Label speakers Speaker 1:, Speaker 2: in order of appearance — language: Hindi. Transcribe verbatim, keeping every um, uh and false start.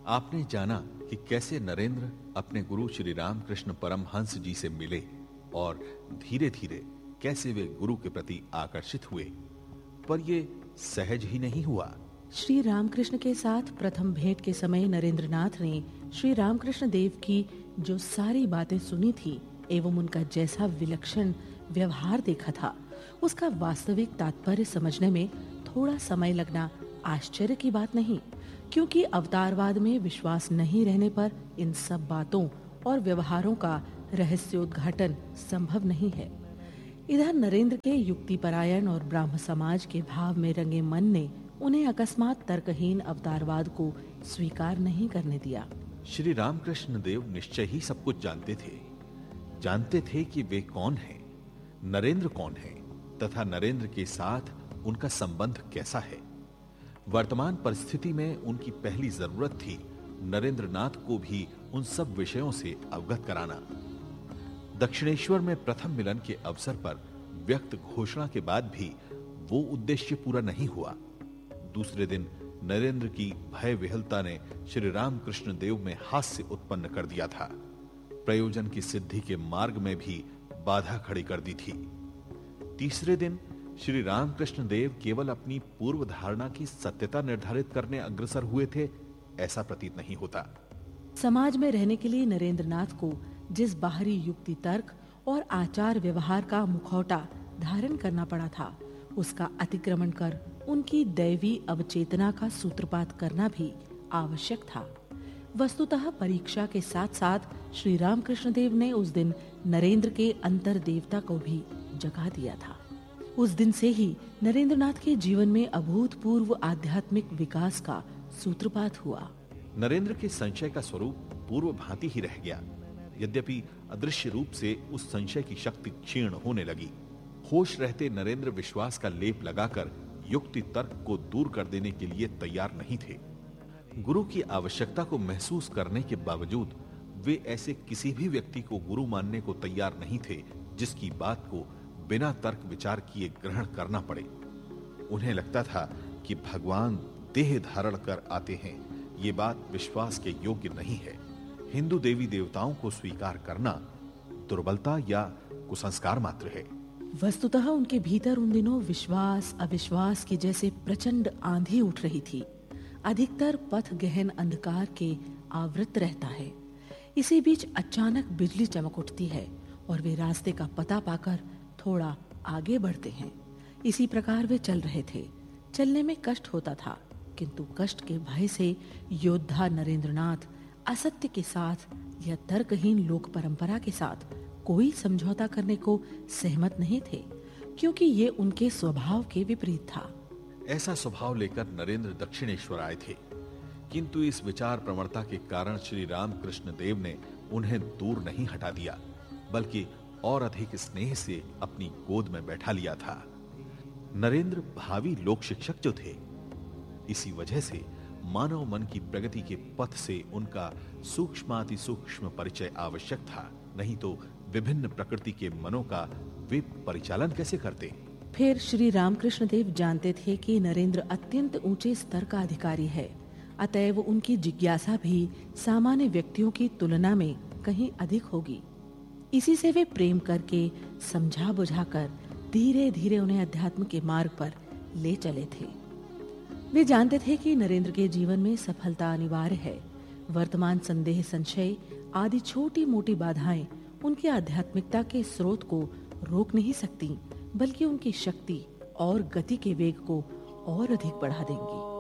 Speaker 1: आपने जाना कि कैसे नरेंद्र अपने गुरु श्री रामकृष्ण परमहंस जी से मिले और धीरे-धीरे कैसे वे गुरु के प्रति आकर्षित हुए, पर ये सहज ही नहीं हुआ।
Speaker 2: श्री रामकृष्ण के साथ प्रथम भेंट के समय नरेंद्रनाथ ने श्री रामकृष्ण देव की जो सारी बातें सुनी थी एवं उनका जैसा विलक्षण व्यवहार देखा था, उसका वास्तविक तात्पर्य समझने में थोड़ा समय लगना आश्चर्य की बात नहीं, क्योंकि अवतारवाद में विश्वास नहीं रहने पर इन सब बातों और व्यवहारों का रहस्योद्घाटन संभव नहीं है। इधर नरेंद्र के युक्तिपरायण और ब्राह्म समाज के भाव में रंगे मन ने उन्हें अकस्मात तर्कहीन अवतारवाद को स्वीकार नहीं करने दिया।
Speaker 1: श्री रामकृष्ण देव निश्चय ही सब कुछ जानते थे। जानते थे कि वे कौन हैं, नरेंद्र कौन है तथा नरेंद्र के साथ उनका संबंध कैसा है। वर्तमान परिस्थिति में उनकी पहली जरूरत थी नरेंद्रनाथ को भी उन सब विषयों से अवगत कराना। दक्षिणेश्वर में प्रथम मिलन के अवसर पर व्यक्त घोषणा के बाद भी वो उद्देश्य पूरा नहीं हुआ। दूसरे दिन नरेंद्र की भय विहलता ने श्री रामकृष्ण देव में हास्य उत्पन्न कर दिया था। प्रयोजन की सिद्धि के मार्ग में भी बाधा खड़ी कर दी थी। तीसरे दिन श्री रामकृष्ण देव केवल अपनी पूर्व धारणा की सत्यता निर्धारित करने अग्रसर हुए थे, ऐसा प्रतीत नहीं होता।
Speaker 2: समाज में रहने के लिए नरेंद्रनाथ को जिस बाहरी युक्ति तर्क और आचार व्यवहार का मुखौटा धारण करना पड़ा था, उसका अतिक्रमण कर उनकी दैवी अवचेतना का सूत्रपात करना भी आवश्यक था। वस्तुतः परीक्षा के साथ-साथ श्री रामकृष्ण देव ने उस दिन नरेंद्र के अंतर देवता को भी जगा दिया था। उस दिन से ही नरेंद्रनाथ के जीवन में अभूतपूर्व आध्यात्मिक विकास का सूत्रपात हुआ।
Speaker 1: नरेंद्र के संशय का स्वरूप पूर्व भांति ही रह गया, यद्यपि अदृश्य रूप से उस संशय की शक्ति क्षीण होने लगी। होश रहते नरेंद्र विश्वास का लेप लगाकर युक्ति तर्क को दूर कर देने के लिए तैयार नहीं थे। गुरु की आवश्यकता को महसूस करने के बावजूद वे ऐसे किसी भी व्यक्ति को गुरु मानने को तैयार नहीं थे जिसकी बात को बिना तर्क विचार किए ग्रहण करना पड़े। उन्हें लगता था कि भगवान देह धारण कर आते हैं, ये बात विश्वास के योग्य नहीं है। हिंदू देवी देवताओं को स्वीकार करना दुर्बलता या कुसंस्कार मात्र है।
Speaker 2: वस्तुतः उनके भीतर उन दिनों विश्वास अविश्वास की जैसे प्रचंड आंधी उठ रही थी। अधिकतर पथ गहन अंधकार के आवृत रहता है। इसी बीच अचानक बिजली चमक उठती है और वे रास्ते का पता पाकर थोड़ा आगे बढ़ते हैं। इसी प्रकार वे चल रहे थे। चलने में कष्ट होता था, किंतु कष्ट के भय से योद्धा नरेंद्रनाथ असत्य के साथ या तर्कहीन लोक परंपरा के साथ कोई समझौता करने को सहमत नहीं थे, क्योंकि ये उनके स्वभाव के विपरीत था।
Speaker 1: ऐसा स्वभाव लेकर नरेंद्र दक्षिणेश्वर आए थे, किंतु इस विचार प्रवणता के कारण श्री रामकृष्ण देव ने उन्हें दूर नहीं हटा दिया, बल्कि और अधिक स्नेह से अपनी गोद में बैठा लिया था। नरेंद्र भावी लोक शिक्षक जो थे, इसी वजह से मानव मन की प्रगति के पथ से उनका सूक्ष्माति सूक्ष्म परिचय आवश्यक था, नहीं तो विभिन्न प्रकृति के मनों का वे परिचालन कैसे करते।
Speaker 2: फिर श्री रामकृष्ण देव जानते थे कि नरेंद्र अत्यंत ऊंचे स्तर का अधिकारी है, अतएव उनकी जिज्ञासा भी सामान्य व्यक्तियों की तुलना में कहीं अधिक होगी। इसी से वे प्रेम करके समझा बुझाकर धीरे-धीरे उन्हें अध्यात्म के मार्ग पर ले चले थे। वे जानते थे कि नरेंद्र के जीवन में सफलता अनिवार्य है। वर्तमान संदेह संशय आदि छोटी मोटी बाधाएं उनकी आध्यात्मिकता के स्रोत को रोक नहीं सकती, बल्कि उनकी शक्ति और गति के वेग को और अधिक बढ़ा देंगी।